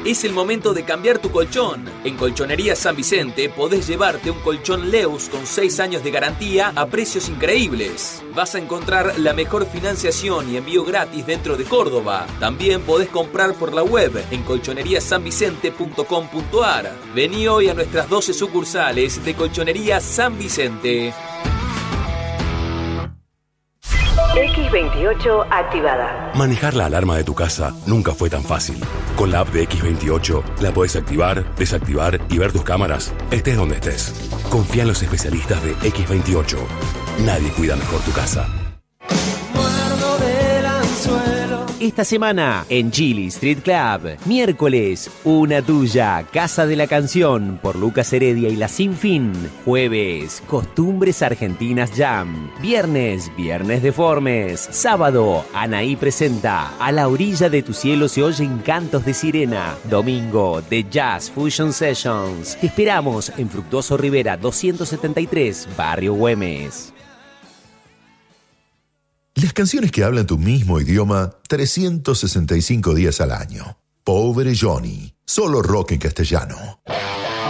Es el momento de cambiar tu colchón. En Colchonería San Vicente podés llevarte un colchón Leus con 6 años de garantía a precios increíbles. Vas a encontrar la mejor financiación y envío gratis dentro de Córdoba. También podés comprar por la web en colchoneriasanvicente.com.ar. Vení hoy a nuestras 12 sucursales de Colchonería San Vicente. X28 activada. Manejar la alarma de tu casa nunca fue tan fácil. Con la app de X28 la podés activar, desactivar y ver tus cámaras, estés donde estés. Confía en los especialistas de X28. Nadie cuida mejor tu casa. Esta semana en Chili Street Club, miércoles, Una Tuya, Casa de la Canción por Lucas Heredia y La Sin Fin. Jueves, Costumbres Argentinas Jam. Viernes, Viernes Deformes. Sábado, Anaí presenta A la orilla de tu cielo se oyen cantos de sirena. Domingo, The Jazz Fusion Sessions. Te esperamos en Fructuoso Rivera 273, Barrio Güemes. Las canciones que hablan tu mismo idioma 365 días al año. Pobre Johnny, solo rock en castellano.